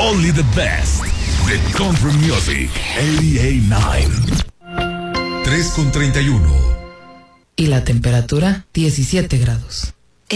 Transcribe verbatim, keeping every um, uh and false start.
Only the best. The Country Music ochenta y nueve. tres con treinta y uno. Y la temperatura diecisiete grados.